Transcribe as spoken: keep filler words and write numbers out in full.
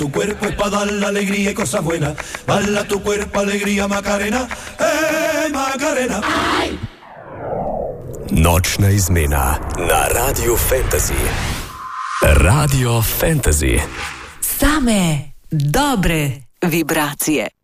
Tu cuerpo es para dar la alegría y cosas buenas. Bala tu cuerpo, alegría, Macarena. Eh, Macarena. Ay! Nočna izmena na Radio Fantasy. Radio Fantasy. Same dobre vibracije.